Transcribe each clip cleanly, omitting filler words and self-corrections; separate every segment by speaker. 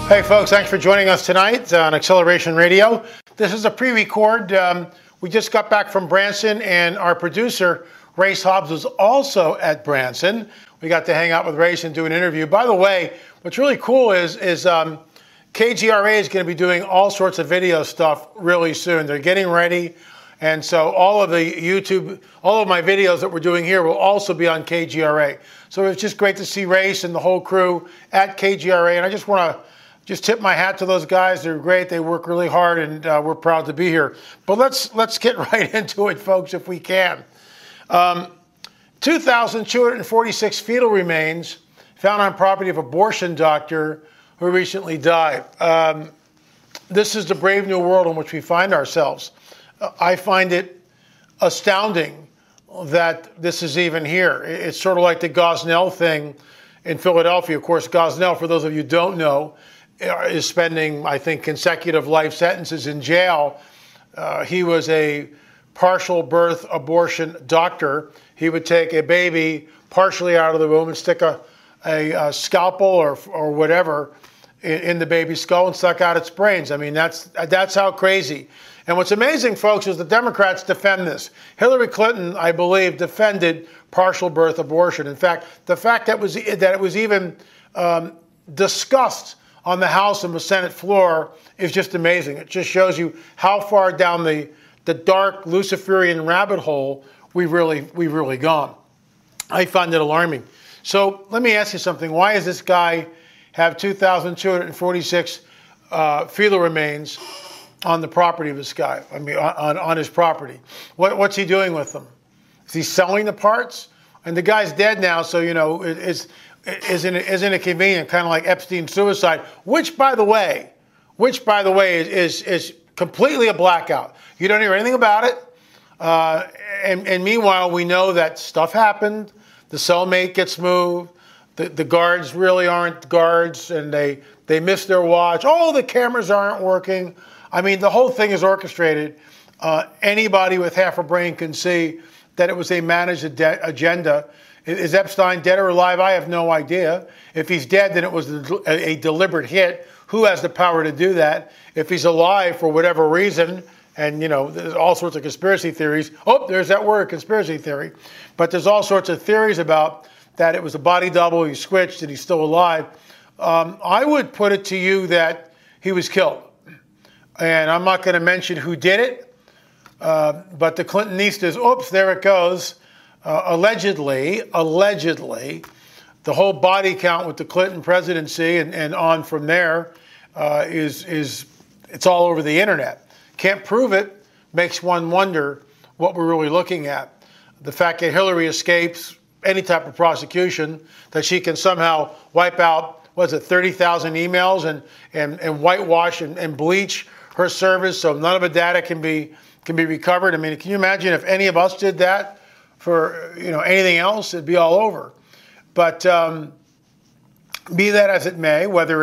Speaker 1: Hey folks, thanks for joining us tonight on Acceleration Radio. This is a pre-record. We just got back from Branson, and our producer, Race Hobbs, was also at Branson. We got to hang out with Race and do an interview. By the way, what's really cool is KGRA is going to be doing all sorts of video stuff really soon. They're getting ready. And so all of my videos that we're doing here will also be on KGRA. So it's just great to see Race and the whole crew at KGRA. And I just want to tip my hat to those guys. They're great. They work really hard, and we're proud to be here. But let's get right into it, folks, if we can. 2,246 fetal remains found on property of abortion doctor who recently died. This is the brave new world in which we find ourselves. I find it astounding that this is even here. It's sort of like the Gosnell thing in Philadelphia. Of course, Gosnell, for those of you who don't know, is spending, I think, consecutive life sentences in jail. He was a partial birth abortion doctor. He would take a baby partially out of the womb and stick a scalpel or whatever in the baby's skull and suck out its brains. I mean, that's how crazy. And what's amazing, folks, is the Democrats defend this. Hillary Clinton, I believe, defended partial birth abortion. In fact, the fact that it was even discussed on the House and the Senate floor is just amazing. It just shows you how far down the dark Luciferian rabbit hole we've really gone. I find it alarming. So let me ask you something. Why does this guy have 2,246 fetal remains on the property of this guy? I mean, on his property. What's he doing with them? Is he selling the parts? And the guy's dead now, so isn't it convenient? Kind of like Epstein's suicide, which by the way is completely a blackout. You don't hear anything about it. And meanwhile, we know that stuff happened. The cellmate gets moved. The guards really aren't guards, and they missed their watch. Oh, the cameras aren't working. I mean, the whole thing is orchestrated. Anybody with half a brain can see that it was a managed agenda. Is Epstein dead or alive? I have no idea. If he's dead, then it was a deliberate hit. Who has the power to do that? If he's alive for whatever reason, and there's all sorts of conspiracy theories. Oh, there's that word, conspiracy theory. But there's all sorts of theories about that it was a body double, he switched, and he's still alive. I would put it to you that he was killed. And I'm not going to mention who did it, but the Clintonistas, oops, there it goes. Allegedly, the whole body count with the Clinton presidency and on from there it's all over the internet. Can't prove it, makes one wonder what we're really looking at. The fact that Hillary escapes any type of prosecution, that she can somehow wipe out, 30,000 emails and whitewash and bleach her service so none of the data can be recovered. I mean, can you imagine if any of us did that for anything else? It'd be all over. But be that as it may,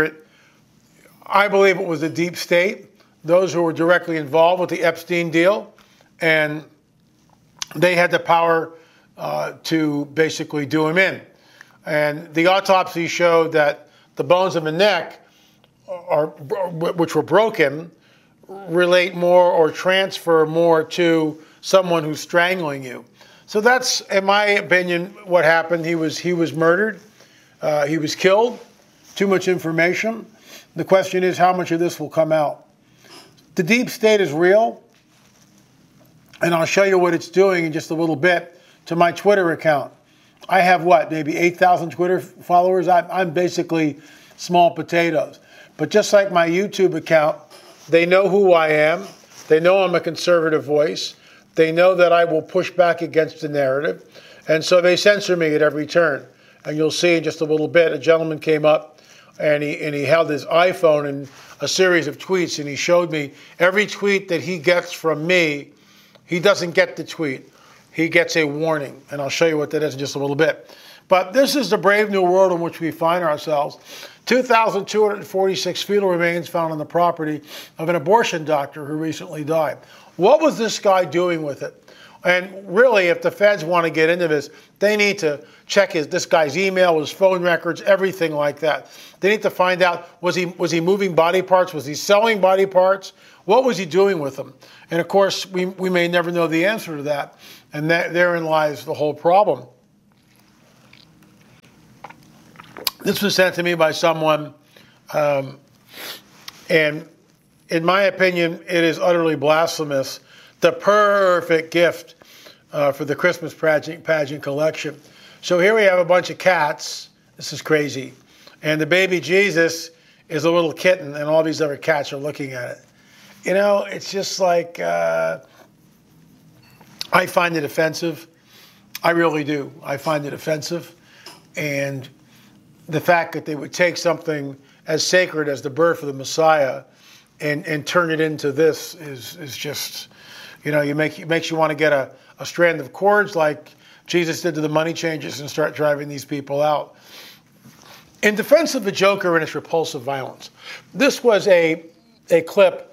Speaker 1: I believe it was the deep state, those who were directly involved with the Epstein deal, and they had the power to basically do him in. And the autopsy showed that the bones of the neck, which were broken, relate more or transfer more to someone who's strangling you. So that's, in my opinion, what happened. He was murdered. He was killed. Too much information. The question is, how much of this will come out? The deep state is real, and I'll show you what it's doing in just a little bit to my Twitter account. I have maybe 8,000 Twitter followers. I'm basically small potatoes. But just like my YouTube account, they know who I am. They know I'm a conservative voice. They know that I will push back against the narrative. And so they censor me at every turn. And you'll see in just a little bit, a gentleman came up and he held his iPhone and a series of tweets, and he showed me every tweet that he gets from me. He doesn't get the tweet. He gets a warning. And I'll show you what that is in just a little bit. But this is the brave new world in which we find ourselves. 2,246 fetal remains found on the property of an abortion doctor who recently died. What was this guy doing with it? And really, if the feds want to get into this, they need to check this guy's email, his phone records, everything like that. They need to find out, was he moving body parts? Was he selling body parts? What was he doing with them? And of course, we may never know the answer to that. And therein lies the whole problem. This was sent to me by someone, and in my opinion, it is utterly blasphemous. The perfect gift for the Christmas pageant collection. So here we have a bunch of cats. This is crazy. And the baby Jesus is a little kitten, and all these other cats are looking at it. You know, it's just like, I find it offensive. I really do. I find it offensive. And the fact that they would take something as sacred as the birth of the Messiah and turn it into this is just, you know, it makes you want to get a strand of cords like Jesus did to the money changers and start driving these people out. In defense of the Joker and its repulsive violence, this was a clip.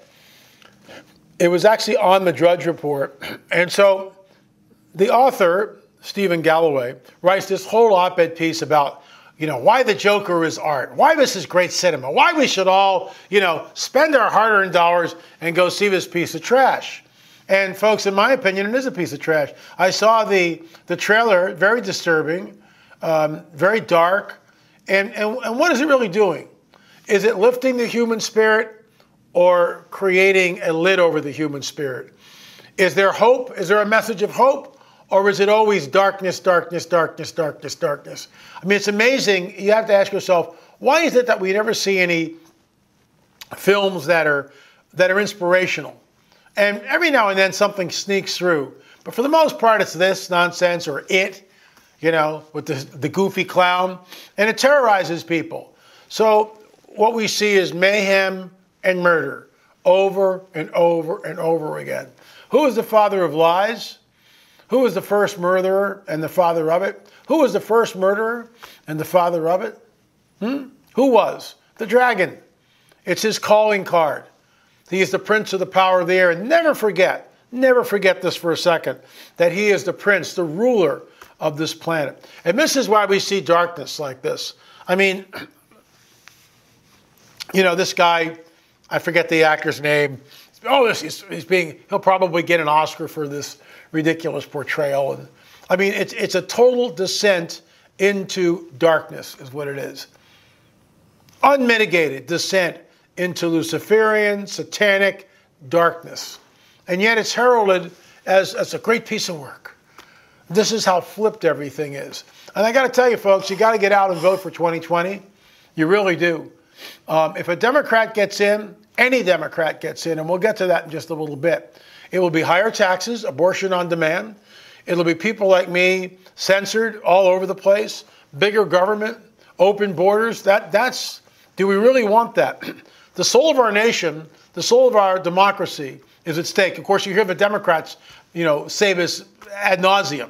Speaker 1: It was actually on the Drudge Report. And so the author, Stephen Galloway, writes this whole op-ed piece about, you know, why the Joker is art, why this is great cinema, why we should all, you know, spend our hard-earned dollars and go see this piece of trash. And folks, in my opinion, it is a piece of trash. I saw the trailer, very disturbing, very dark. And what is it really doing? Is it lifting the human spirit or creating a lid over the human spirit? Is there hope? Is there a message of hope? Or is it always darkness, darkness, darkness, darkness, darkness? I mean, it's amazing. You have to ask yourself, why is it that we never see any films that are inspirational? And every now and then something sneaks through. But for the most part, it's this nonsense or it, you know, with the goofy clown. And it terrorizes people. So what we see is mayhem and murder over and over and over again. Who is the father of lies? Who was the first murderer and the father of it? Who was the first murderer and the father of it? Who was? The dragon. It's his calling card. He is the prince of the power of the air. And never forget this for a second, that he is the prince, the ruler of this planet. And this is why we see darkness like this. I mean, you know, this guy, I forget the actor's name. Oh, he'll probably get an Oscar for this ridiculous portrayal. And I mean, it's a total descent into darkness is what it is. Unmitigated descent into Luciferian, satanic darkness. And yet it's heralded as a great piece of work. This is how flipped everything is. And I got to tell you, folks, you got to get out and vote for 2020. You really do. If a Democrat gets in, any Democrat gets in, and we'll get to that in just a little bit, it will be higher taxes, abortion on demand. It'll be people like me censored all over the place, bigger government, open borders. Do we really want that? The soul of our nation, the soul of our democracy is at stake. Of course, you hear the Democrats, you know, say this ad nauseum.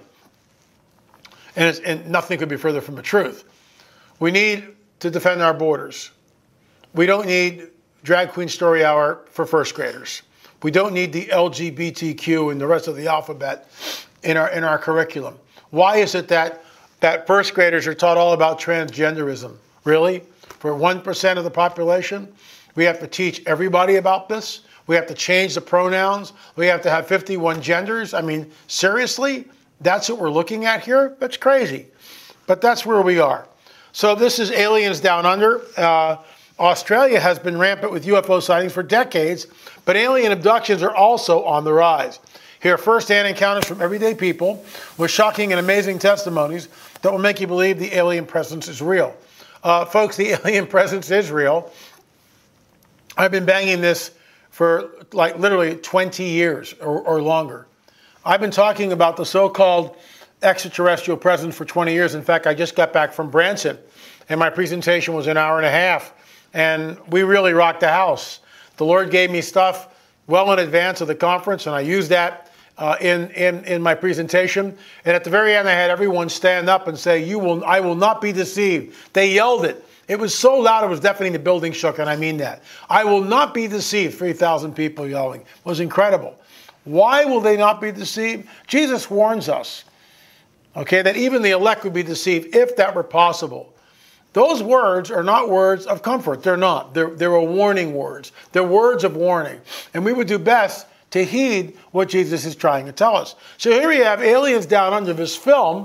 Speaker 1: And nothing could be further from the truth. We need to defend our borders. We don't need drag queen story hour for first graders. We don't need the LGBTQ and the rest of the alphabet in our curriculum. Why is it that first graders are taught all about transgenderism? Really? For 1% of the population? We have to teach everybody about this? We have to change the pronouns? We have to have 51 genders? I mean, seriously? That's what we're looking at here? That's crazy. But that's where we are. So this is Aliens Down Under. Australia has been rampant with UFO sightings for decades, but alien abductions are also on the rise. Hear firsthand encounters from everyday people with shocking and amazing testimonies that will make you believe the alien presence is real. Folks, the alien presence is real. I've been banging this for like literally 20 years or longer. I've been talking about the so-called extraterrestrial presence for 20 years. In fact, I just got back from Branson, and my presentation was an hour and a half, and we really rocked the house. The Lord gave me stuff well in advance of the conference, and I used that in my presentation. And at the very end, I had everyone stand up and say, I will not be deceived. They yelled it. It was so loud it was deafening. The building shook, and I mean that. I will not be deceived. 3,000 people yelling. It was incredible. Why will they not be deceived? Jesus warns us, okay, that even the elect would be deceived if that were possible. Those words are not words of comfort. They're not. They're warning words. They're words of warning. And we would do best to heed what Jesus is trying to tell us. So here you have Aliens Down Under, this film,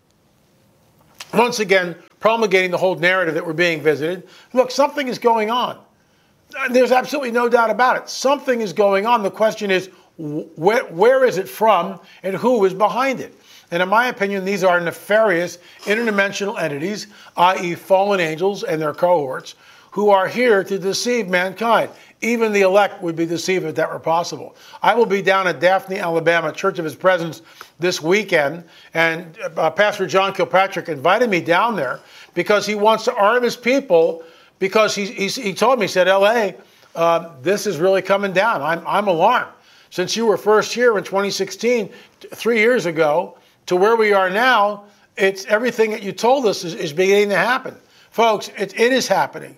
Speaker 1: once again promulgating the whole narrative that we're being visited. Look, something is going on. There's absolutely no doubt about it. Something is going on. The question is, where is it from and who is behind it? And in my opinion, these are nefarious interdimensional entities, i.e. fallen angels and their cohorts, who are here to deceive mankind. Even the elect would be deceived if that were possible. I will be down at Daphne, Alabama, Church of His Presence this weekend, and Pastor John Kilpatrick invited me down there because he wants to arm his people, because he told me, he said, L.A., this is really coming down. I'm alarmed. Since you were first here in 2016, 3 years ago, to where we are now, it's everything that you told us is beginning to happen. Folks, it is happening.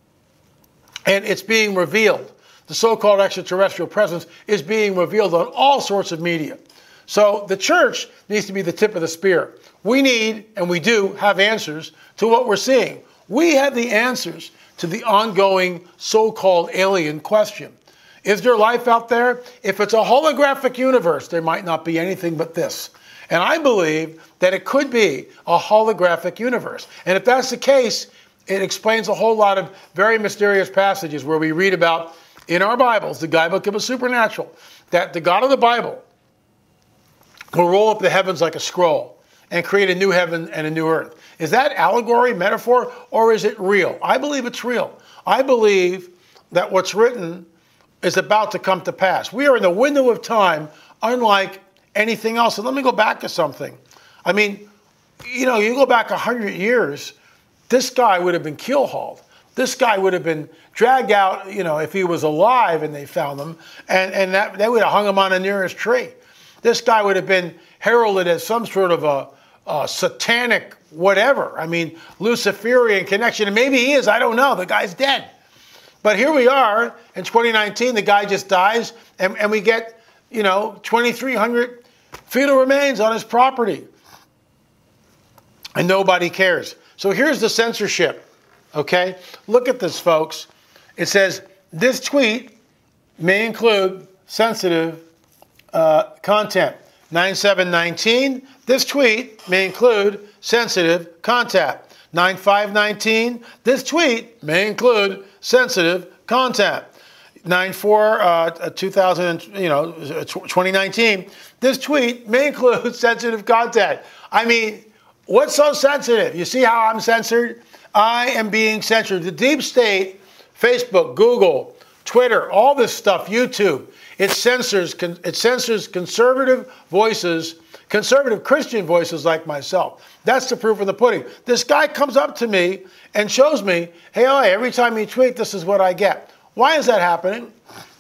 Speaker 1: And it's being revealed. The so-called extraterrestrial presence is being revealed on all sorts of media. So the church needs to be the tip of the spear. We need, and we do, have answers to what we're seeing. We have the answers to the ongoing so-called alien question. Is there life out there? If it's a holographic universe, there might not be anything but this. And I believe that it could be a holographic universe. And if that's the case, it explains a whole lot of very mysterious passages where we read about, in our Bibles, the guidebook of the supernatural, that the God of the Bible will roll up the heavens like a scroll and create a new heaven and a new earth. Is that allegory, metaphor, or is it real? I believe it's real. I believe that what's written is about to come to pass. We are in the window of time unlike anything else. And let me go back to something. I mean, you go back 100 years, this guy would have been keel-hauled. This guy would have been dragged out, if he was alive and they found him, and they would have hung him on the nearest tree. This guy would have been heralded as some sort of a satanic whatever. I mean, Luciferian connection. And maybe he is, I don't know. The guy's dead. But here we are in 2019, the guy just dies, and we get, 2,300 fetal remains on his property. And nobody cares. So here's the censorship, okay? Look at this, folks. It says, this tweet may include sensitive content. 9719, this tweet may include sensitive content. 9519, this tweet may include sensitive content. 2019, this tweet may include sensitive content. I mean, what's so sensitive? You see how I'm censored? I am being censored. The deep state, Facebook, Google, Twitter, all this stuff, YouTube, it censors conservative voices, conservative Christian voices like myself. That's the proof of the pudding. This guy comes up to me and shows me, hey, every time you tweet, this is what I get. Why is that happening?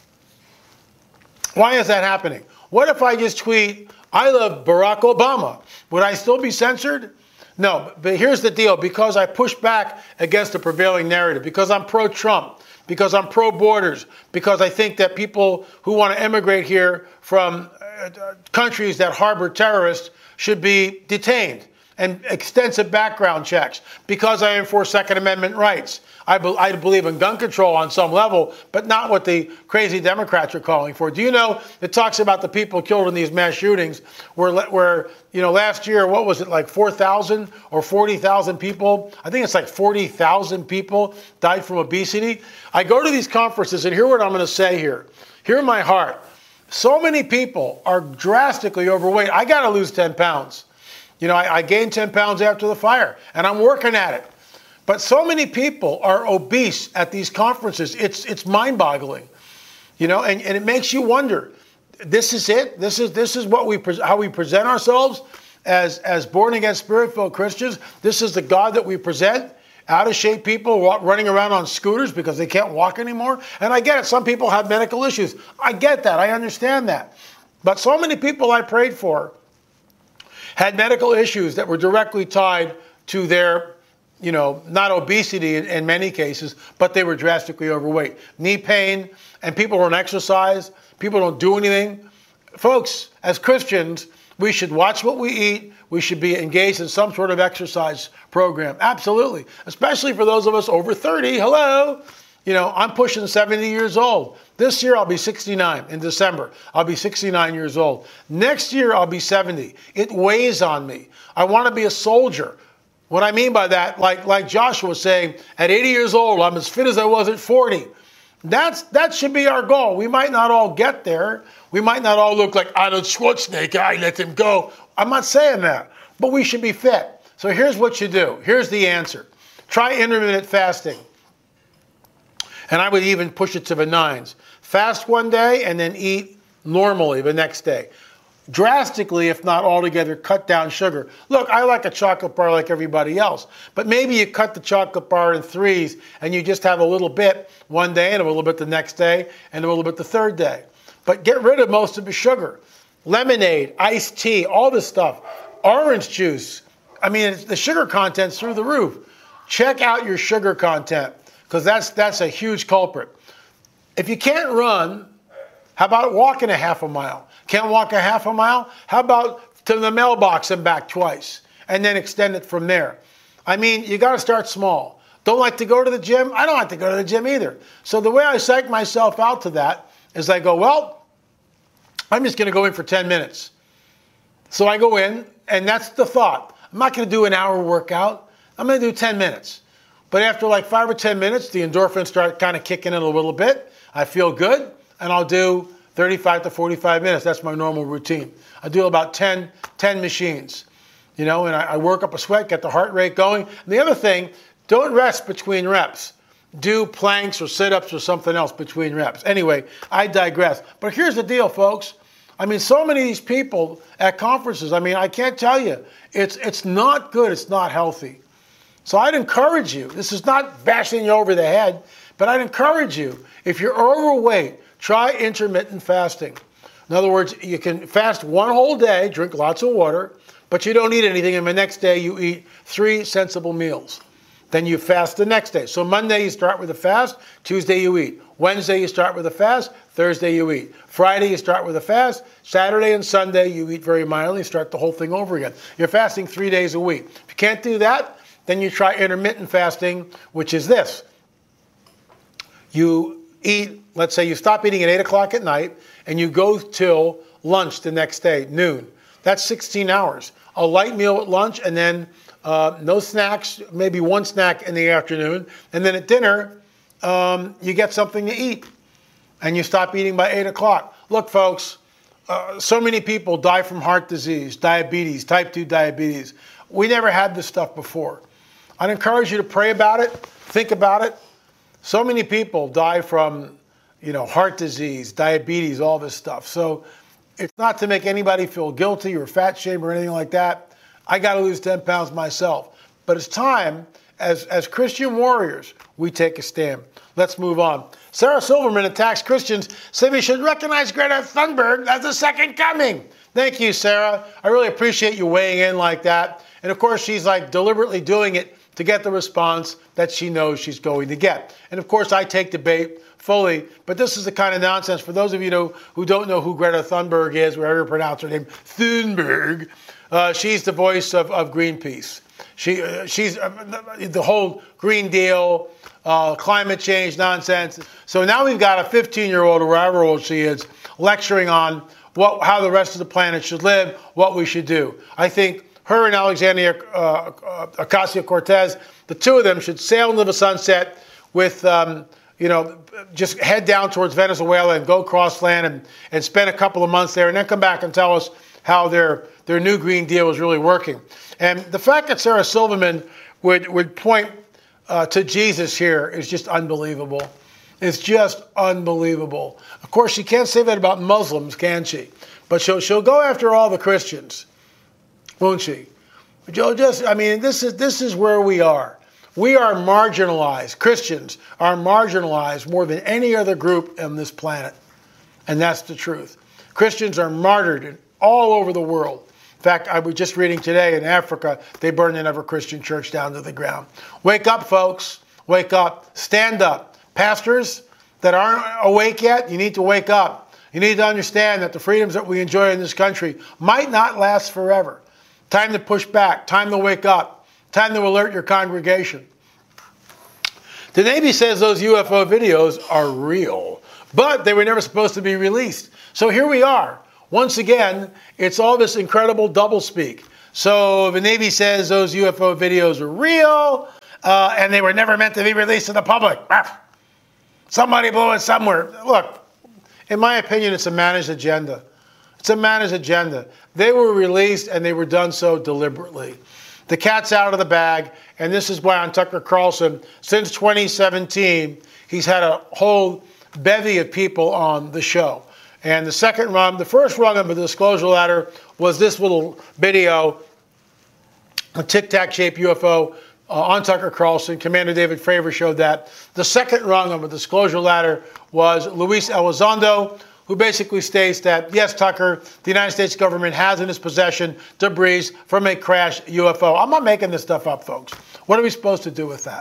Speaker 1: Why is that happening? What if I just tweet, I love Barack Obama? Would I still be censored? No, but here's the deal. Because I push back against the prevailing narrative, because I'm pro-Trump, because I'm pro-borders, because I think that people who want to emigrate here from countries that harbor terrorists should be detained, and extensive background checks, because I enforce Second Amendment rights. I believe in gun control on some level, but not what the crazy Democrats are calling for. Do you know, it talks about the people killed in these mass shootings where last year, what was it, like 4,000 or 40,000 people? I think it's like 40,000 people died from obesity. I go to these conferences and hear what I'm going to say here. Hear my heart. So many people are drastically overweight. I got to lose 10 pounds. I gained 10 pounds after the fire, and I'm working at it. But so many people are obese at these conferences. It's mind-boggling, and it makes you wonder. This is it. This is what how we present ourselves as born-again, spirit-filled Christians. This is the God that we present. Out-of-shape people running around on scooters because they can't walk anymore. And I get it. Some people have medical issues. I get that. I understand that. But so many people I prayed for had medical issues that were directly tied to their, not obesity in many cases, but they were drastically overweight. Knee pain, and people don't exercise, people don't do anything, folks, as Christians, we should watch what we eat. We should be engaged in some sort of exercise program. Absolutely. Especially for those of us over 30. Hello. I'm pushing 70 years old. This year I'll be 69 in December. I'll be 69 years old. Next year I'll be 70. It weighs on me. I want to be a soldier. What I mean by that, like Joshua was saying, at 80 years old, I'm as fit as I was at 40. That should be our goal. We might not all get there. We might not all look like Arnold Schwarzenegger. I let him go. I'm not saying that, but we should be fit. So here's what you do. Here's the answer. Try intermittent fasting. And I would even push it to the nines. Fast one day and then eat normally the next day. Drastically, if not altogether, cut down sugar. Look, I like a chocolate bar like everybody else, but maybe you cut the chocolate bar in threes and you just have a little bit one day and a little bit the next day and a little bit the third day. But get rid of most of the sugar. Lemonade, iced tea, all this stuff. Orange juice. I mean, the sugar content's through the roof. Check out your sugar content because that's a huge culprit. If you can't run, how about walking a half a mile? Can't walk a half a mile? How about to the mailbox and back twice and then extend it from there? I mean, you got to start small. Don't like to go to the gym? I don't like to go to the gym either. So the way I psych myself out to that is I go, well, I'm just going to go in for 10 minutes. So I go in, and that's the thought. I'm not going to do an hour workout. I'm going to do 10 minutes. But after like 5 or 10 minutes, the endorphins start kind of kicking in a little bit. I feel good, and I'll do 35 to 45 minutes. That's my normal routine. I do about 10 machines, and I work up a sweat, get the heart rate going. And the other thing, don't rest between reps. Do planks or sit-ups or something else between reps. Anyway, I digress. But here's the deal, folks. I mean, so many of these people at conferences, I mean, I can't tell you. It's not good. It's not healthy. So I'd encourage you. This is not bashing you over the head, but I'd encourage you. If you're overweight, try intermittent fasting. In other words, you can fast one whole day, drink lots of water, but you don't eat anything, and the next day you eat 3 sensible meals. Then you fast the next day. So Monday you start with a fast, Tuesday you eat. Wednesday you start with a fast, Thursday you eat. Friday you start with a fast, Saturday and Sunday you eat very mildly, start the whole thing over again. You're fasting 3 days a week. If you can't do that, then you try intermittent fasting, which is this. You eat, let's say you stop eating at 8 o'clock at night and you go till lunch the next day, noon. That's 16 hours. A light meal at lunch and then no snacks, maybe one snack in the afternoon. And then at dinner, you get something to eat and you stop eating by 8 o'clock. Look, folks, so many people die from heart disease, diabetes, type 2 diabetes. We never had this stuff before. I'd encourage you to pray about it, think about it. So many people die from, heart disease, diabetes, all this stuff. So it's not to make anybody feel guilty or fat shame or anything like that. I got to lose 10 pounds myself. But it's time, as Christian warriors, we take a stand. Let's move on. Sarah Silverman attacks Christians, saying we should recognize Greta Thunberg as the second coming. Thank you, Sarah. I really appreciate you weighing in like that. And of course, she's deliberately doing it to get the response that she knows she's going to get. And of course, I take debate fully, but this is the kind of nonsense. For those of you who don't know who Greta Thunberg is, wherever you pronounce her name, Thunberg, she's the voice of Greenpeace. She's the whole Green Deal, climate change nonsense. So now we've got a 15-year-old or however old she is lecturing on how the rest of the planet should live, what we should do. I think her and Alexandria Ocasio-Cortez, the two of them should sail into the sunset with, just head down towards Venezuela and go cross land and spend a couple of months there and then come back and tell us how their new Green Deal is really working. And the fact that Sarah Silverman would point to Jesus here is just unbelievable. It's just unbelievable. Of course, she can't say that about Muslims, can she? But she'll go after all the Christians, won't she? This is where we are. We are marginalized. Christians are marginalized more than any other group on this planet. And that's the truth. Christians are martyred all over the world. In fact, I was just reading today in Africa, they burned another Christian church down to the ground. Wake up, folks. Wake up. Stand up. Pastors that aren't awake yet, you need to wake up. You need to understand that the freedoms that we enjoy in this country might not last forever. Time to push back. Time to wake up. Time to alert your congregation. The Navy says those UFO videos are real, but they were never supposed to be released. So here we are. Once again, it's all this incredible doublespeak. So the Navy says those UFO videos are real, and they were never meant to be released to the public. Somebody blew it somewhere. Look, in my opinion, it's a managed agenda. It's a managed agenda. They were released, and they were done so deliberately. The cat's out of the bag, and this is why on Tucker Carlson, since 2017, he's had a whole bevy of people on the show. And the first rung of the disclosure ladder was this little video, a tic-tac-shaped UFO on Tucker Carlson. Commander David Fravor showed that. The second rung of the disclosure ladder was Luis Elizondo, who basically states that, yes, Tucker, the United States government has in its possession debris from a crashed UFO. I'm not making this stuff up, folks. What are we supposed to do with that?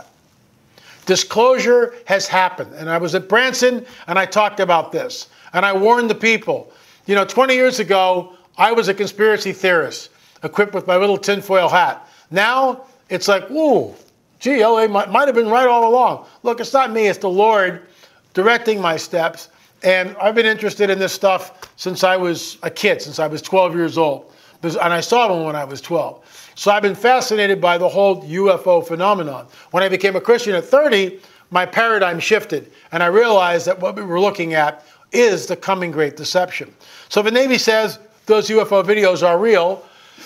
Speaker 1: Disclosure has happened. And I was at Branson, and I talked about this. And I warned the people. 20 years ago, I was a conspiracy theorist, equipped with my little tinfoil hat. Now, it's like, ooh, gee, LA might have been right all along. Look, it's not me. It's the Lord directing my steps. And I've been interested in this stuff since I was a kid, since I was 12 years old. And I saw them when I was 12. So I've been fascinated by the whole UFO phenomenon. When I became a Christian at 30, my paradigm shifted. And I realized that what we were looking at is the coming Great Deception. So the Navy says those UFO videos are real.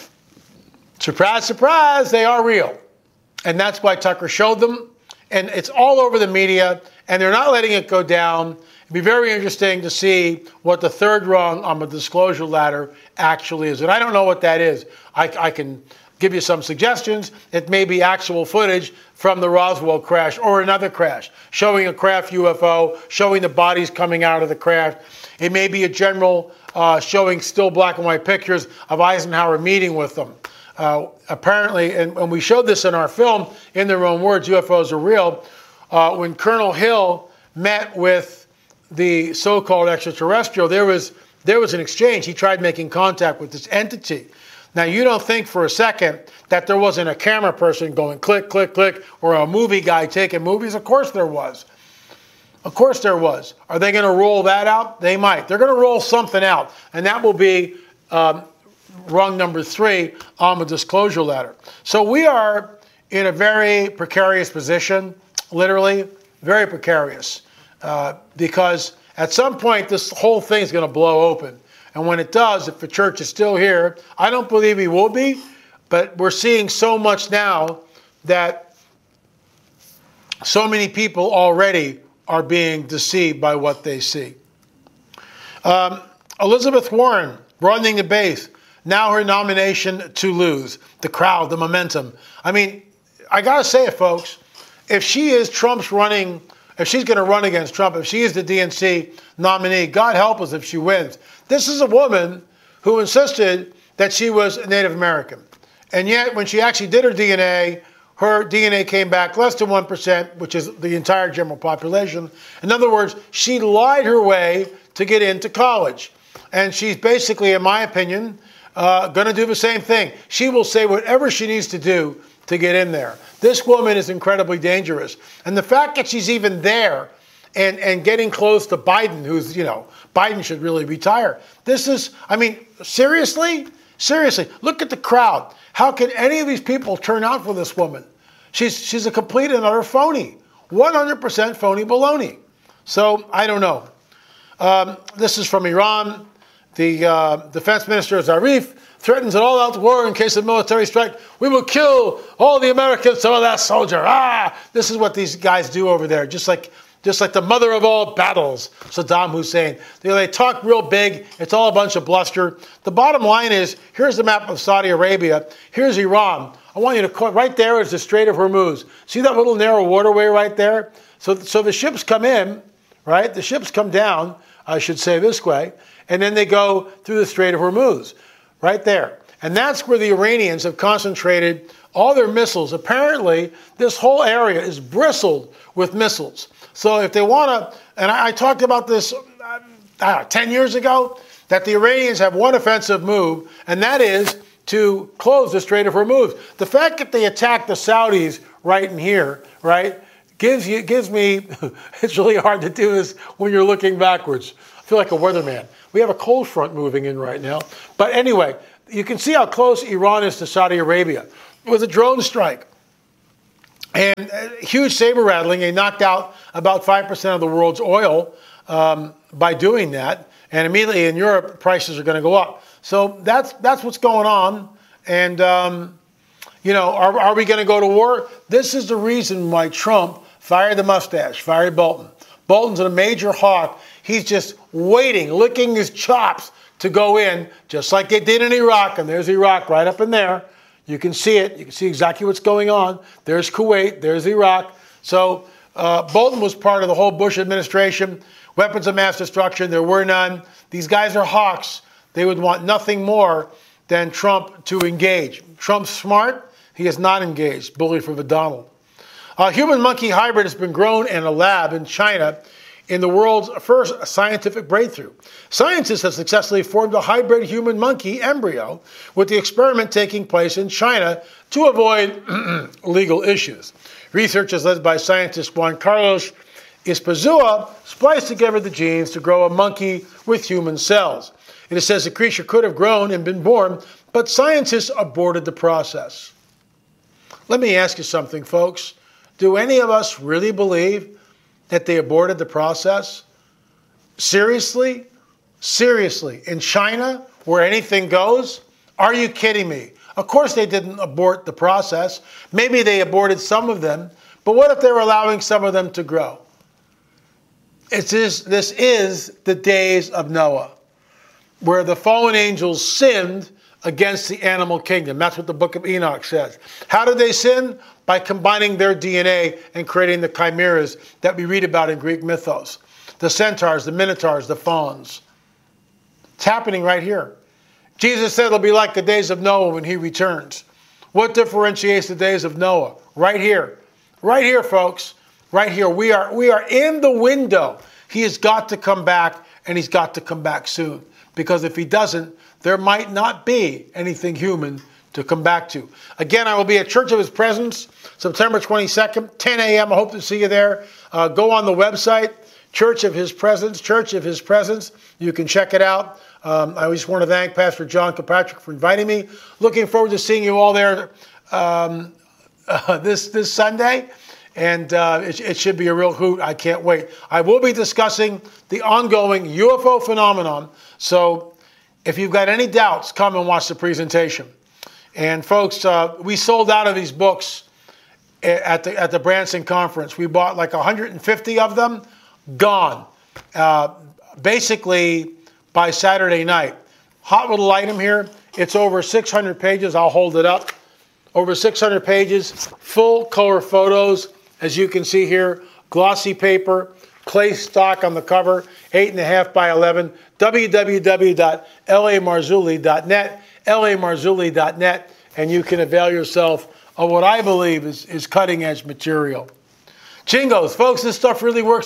Speaker 1: Surprise, surprise, they are real. And that's why Tucker showed them. And it's all over the media. And they're not letting it go down. It'd be very interesting to see what the third rung on the disclosure ladder actually is. And I don't know what that is. I can give you some suggestions. It may be actual footage from the Roswell crash or another crash, showing a craft UFO, showing the bodies coming out of the craft. It may be a general showing still black and white pictures of Eisenhower meeting with them. Apparently, and we showed this in our film, in their own words, UFOs are real. When Colonel Hill met with the so-called extraterrestrial, there was an exchange. He tried making contact with this entity. Now, you don't think for a second that there wasn't a camera person going click, click, click, or a movie guy taking movies? Of course there was. Of course there was. Are they going to roll that out? They might. They're going to roll something out, and that will be rung number 3 on the disclosure ladder. So we are in a very precarious position, literally, very precarious, because at some point this whole thing is going to blow open. And when it does, if the church is still here, I don't believe he will be, but we're seeing so much now that so many people already are being deceived by what they see. Elizabeth Warren, broadening the base, now her nomination to lose. The crowd, the momentum. I mean, I got to say it, folks. If she is Trump's running, if she's going to run against Trump, if she is the DNC nominee, God help us if she wins. This is a woman who insisted that she was a Native American. And yet, when she actually did her DNA came back less than 1%, which is the entire general population. In other words, she lied her way to get into college. And she's basically, in my opinion, going to do the same thing. She will say whatever she needs to do to get in there. This woman is incredibly dangerous. And the fact that she's even there and getting close to Biden, who's, Biden should really retire. This is, seriously? Seriously, look at the crowd. How can any of these people turn out for this woman? She's a complete and utter phony. 100% phony baloney. So, I don't know. This is from Iran. The defense minister, Zarif, threatens an all-out war in case of military strike. We will kill all the Americans, some of that soldier. This is what these guys do over there, just like the mother of all battles, Saddam Hussein. They talk real big. It's all a bunch of bluster. The bottom line is, here's the map of Saudi Arabia. Here's Iran. I want you to, right there is the Strait of Hormuz. See that little narrow waterway right there? So the ships come in, right? The ships come down, I should say this way, and then they go through the Strait of Hormuz, right there. And that's where the Iranians have concentrated all their missiles. Apparently, this whole area is bristled with missiles. So if they want to, and I talked about this, 10 years ago, that the Iranians have one offensive move, and that is to close the Strait of Hormuz. The fact that they attacked the Saudis right in here, right, gives me, it's really hard to do this when you're looking backwards. I feel like a weatherman. We have a cold front moving in right now. But anyway, you can see how close Iran is to Saudi Arabia. It was a drone strike. And huge saber rattling. They knocked out about 5% of the world's oil by doing that. And immediately in Europe, prices are going to go up. So that's what's going on. And, are we going to go to war? This is the reason why Trump fired the mustache, fired Bolton. Bolton's a major hawk. He's just waiting, licking his chops to go in, just like they did in Iraq. And there's Iraq right up in there. You can see it. You can see exactly what's going on. There's Kuwait. There's Iraq. So Bolton was part of the whole Bush administration. Weapons of mass destruction, there were none. These guys are hawks. They would want nothing more than Trump to engage. Trump's smart. He is not engaged. Bully for the Donald. A human-monkey hybrid has been grown in a lab in China in the world's first scientific breakthrough. Scientists have successfully formed a hybrid human-monkey embryo, with the experiment taking place in China to avoid legal issues. Research is led by scientist Juan Carlos Ispazua spliced together the genes to grow a monkey with human cells. It says the creature could have grown and been born, but scientists aborted the process. Let me ask you something, folks. Do any of us really believe that they aborted the process? Seriously? Seriously? In China, where anything goes? Are you kidding me? Of course they didn't abort the process. Maybe they aborted some of them, but what if they were allowing some of them to grow? This is the days of Noah, where the fallen angels sinned against the animal kingdom. That's what the book of Enoch says. How did they sin? By combining their DNA and creating the chimeras that we read about in Greek mythos. The centaurs, the minotaurs, the fawns. It's happening right here. Jesus said it'll be like the days of Noah when he returns. What differentiates the days of Noah? Right here. Right here, folks. Right here. We are in the window. He has got to come back, and he's got to come back soon. Because if he doesn't, there might not be anything human to come back to. Again, I will be at Church of His Presence, September 22nd, 10 a.m. I hope to see you there. Go on the website, Church of His Presence, Church of His Presence. You can check it out. I just want to thank Pastor John Kilpatrick for inviting me. Looking forward to seeing you all there this Sunday. And it should be a real hoot. I can't wait. I will be discussing the ongoing UFO phenomenon. So if you've got any doubts, come and watch the presentation. And folks, we sold out of these books at the Branson conference. We bought like 150 of them, gone. Basically by Saturday night. Hot little item here. It's over 600 pages. I'll hold it up. Over 600 pages, full color photos, as you can see here, glossy paper, clay stock on the cover, 8.5 by 11, www.lamarzulli.net, lamarzulli.net, and you can avail yourself of what I believe is cutting-edge material. Jingos, folks, this stuff really works.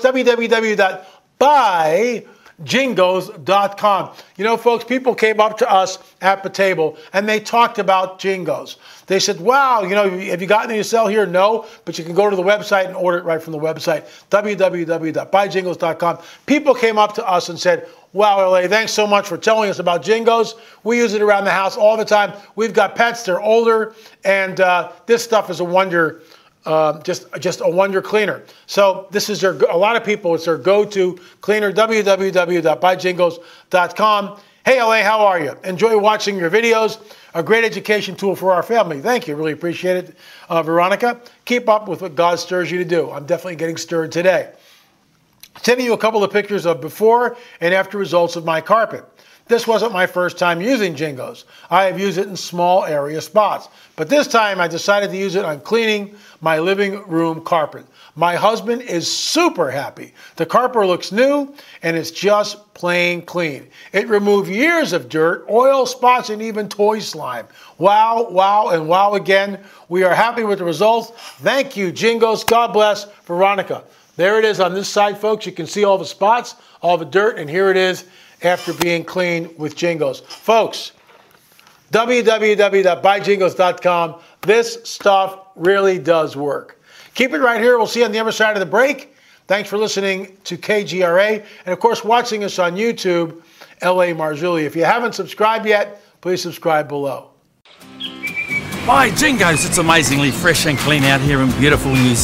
Speaker 1: www.buyjingos.com. You know, folks, people came up to us at the table, and they talked about Jingos. They said, wow, you know, have you gotten any to sell here? No, but you can go to the website and order it right from the website, www.buyjingos.com. People came up to us and said, wow, LA, thanks so much for telling us about Jingos. We use it around the house all the time. We've got pets, they're older, and this stuff is a wonder, just a wonder cleaner. So this is a lot of people, it's their go-to cleaner, www.buyjingos.com. Hey, LA, how are you? Enjoy watching your videos. A great education tool for our family. Thank you. Really appreciate it, Veronica. Keep up with what God stirs you to do. I'm definitely getting stirred today. Sending you a couple of pictures of before and after results of my carpet. This wasn't my first time using Jingos. I have used it in small area spots. But this time I decided to use it on cleaning my living room carpet. My husband is super happy. The carpet looks new and it's just plain clean. It removed years of dirt, oil spots, and even toy slime. Wow, wow, and wow again. We are happy with the results. Thank you, Jingos. God bless. Veronica, There it is on this side, folks. You can see all the spots, all the dirt, and here it is after being cleaned with Jingos. Folks, www.buyjingos.com. This stuff really does work. Keep it right here. We'll see you on the other side of the break. Thanks for listening to KGRA. And, of course, watching us on YouTube, L.A. Marzulli. If you haven't subscribed yet, please subscribe below.
Speaker 2: Buy Jingos. It's amazingly fresh and clean out here in beautiful New Zealand.